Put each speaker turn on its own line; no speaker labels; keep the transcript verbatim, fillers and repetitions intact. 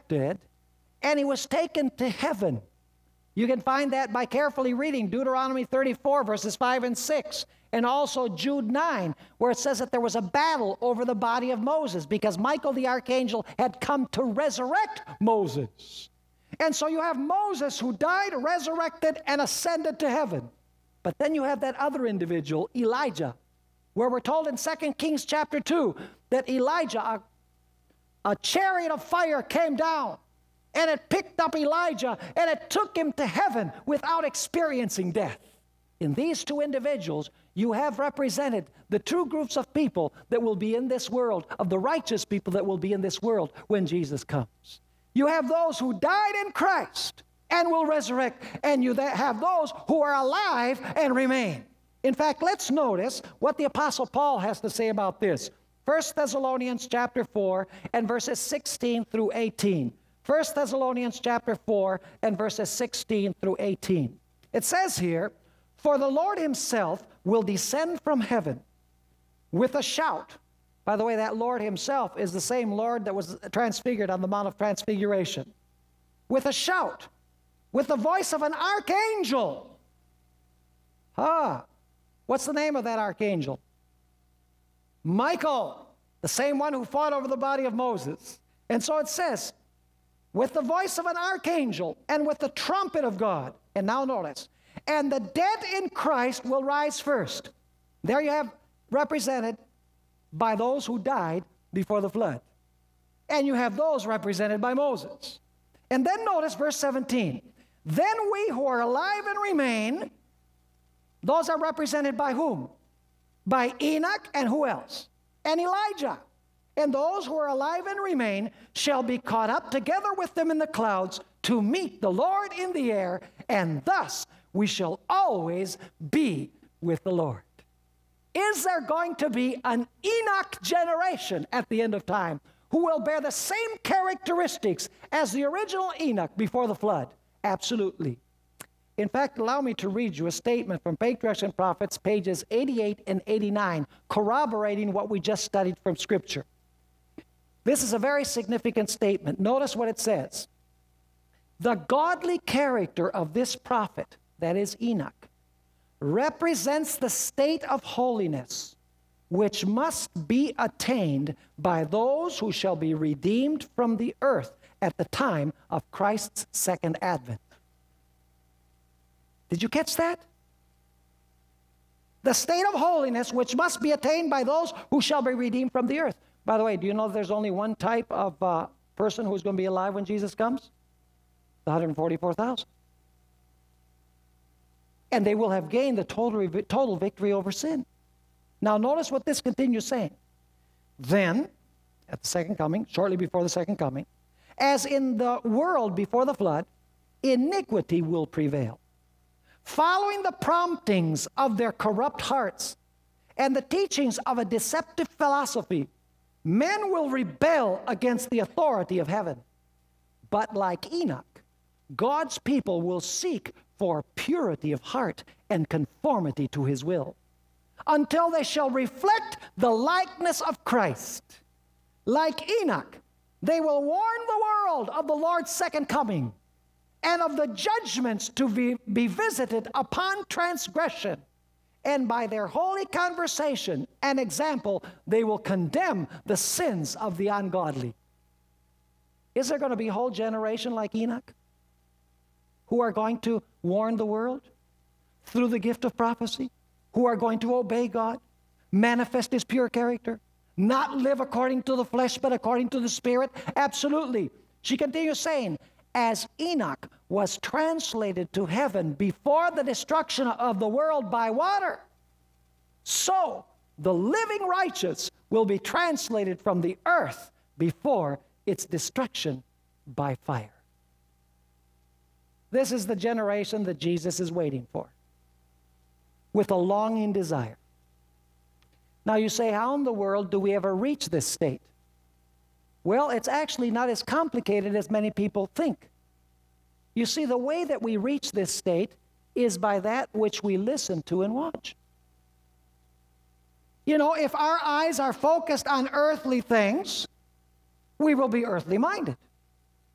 resurrected, and he was taken to heaven. You can find that by carefully reading Deuteronomy thirty-four, verses five and six, and also Jude nine, where it says that there was a battle over the body of Moses because Michael the archangel had come to resurrect Moses. And so you have Moses who died, resurrected, and ascended to heaven. But then you have that other individual, Elijah, where we're told in Second Kings chapter two that Elijah, a, a chariot of fire came down, and it picked up Elijah, and it took him to heaven without experiencing death. In these two individuals, you have represented the two groups of people that will be in this world, of the righteous people that will be in this world when Jesus comes. You have those who died in Christ and will resurrect, and you have those who are alive and remain. In fact, let's notice what the Apostle Paul has to say about this. First Thessalonians chapter four and verses sixteen through eighteen. First Thessalonians chapter four and verses sixteen through eighteen. It says here, "For the Lord himself will descend from heaven with a shout." By the way, that Lord himself is the same Lord that was transfigured on the Mount of Transfiguration. "With a shout, with the voice of an archangel." Ah, what's the name of that archangel? Michael, the same one who fought over the body of Moses. And so it says, "With the voice of an archangel and with the trumpet of God." And now notice, "And the dead in Christ will rise first." There you have represented by those who died before the flood. And you have those represented by Moses. And then notice verse seventeen. "Then we who are alive and remain," those are represented by whom? By Enoch and who else? And Elijah. "And those who are alive and remain shall be caught up together with them in the clouds to meet the Lord in the air, and thus we shall always be with the Lord." Is there going to be an Enoch generation at the end of time who will bear the same characteristics as the original Enoch before the flood? Absolutely. In fact, allow me to read you a statement from Patriarchs and Prophets, pages eighty-eight and eighty-nine, corroborating what we just studied from Scripture. This is a very significant statement. Notice what it says. "The godly character of this prophet," that is Enoch, "represents the state of holiness which must be attained by those who shall be redeemed from the earth at the time of Christ's second advent." Did you catch that? The state of holiness which must be attained by those who shall be redeemed from the earth. By the way, do you know there's only one type of uh, person who's going to be alive when Jesus comes? The one hundred forty-four thousand. And they will have gained the total, total victory over sin. Now notice what this continues saying. "Then, at the second coming, shortly before the second coming, as in the world before the flood, iniquity will prevail, following the promptings of their corrupt hearts and the teachings of a deceptive philosophy. Men will rebel against the authority of heaven. But like Enoch, God's people will seek for purity of heart and conformity to his will, until they shall reflect the likeness of Christ. Like Enoch, they will warn the world of the Lord's second coming and of the judgments to be, be visited upon transgression. And by their holy conversation and example, they will condemn the sins of the ungodly." Is there going to be a whole generation like Enoch who are going to warn the world through the gift of prophecy, who are going to obey God, manifest his pure character, not live according to the flesh but according to the Spirit? Absolutely. She continues saying, "As Enoch was translated to heaven before the destruction of the world by water, so the living righteous will be translated from the earth before its destruction by fire." This is the generation that Jesus is waiting for, with a longing desire. Now you say, how in the world do we ever reach this state? Well, it's actually not as complicated as many people think. You see, the way that we reach this state is by that which we listen to and watch. You know, if our eyes are focused on earthly things, we will be earthly minded.